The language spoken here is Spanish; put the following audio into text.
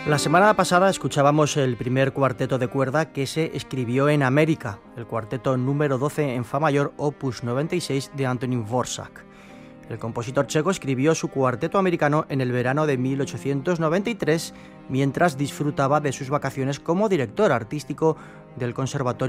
La semana pasada escuchábamos el primer cuarteto de cuerda que se escribió en América, el cuarteto número 12 en fa mayor, opus 96 de Antonín Dvořák. El compositor checo escribió su cuarteto americano en el verano de 1893, mientras disfrutaba de sus vacaciones como director artístico del Conservatorio